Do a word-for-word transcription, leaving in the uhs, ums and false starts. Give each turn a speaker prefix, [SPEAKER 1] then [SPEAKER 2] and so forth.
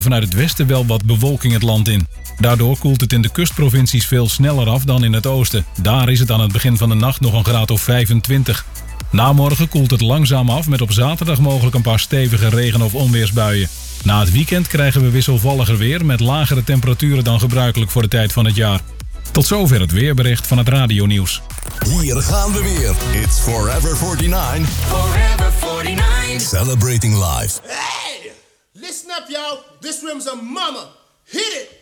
[SPEAKER 1] vanuit het westen wel wat bewolking het land in. Daardoor koelt het in de kustprovincies veel sneller af dan in het oosten. Daar is het aan het begin van de nacht nog een graad of vijfentwintig. Na morgen koelt het langzaam af met op zaterdag mogelijk een paar stevige regen- of onweersbuien. Na het weekend krijgen we wisselvalliger weer met lagere temperaturen dan gebruikelijk voor de tijd van het jaar. Tot zover het weerbericht van het radionieuws.
[SPEAKER 2] Hier gaan we weer. It's Forever forty-nine.
[SPEAKER 3] Forever forty-nine.
[SPEAKER 2] Celebrating life.
[SPEAKER 4] Hey! Listen up, y'all. This room's a mama. Hit it!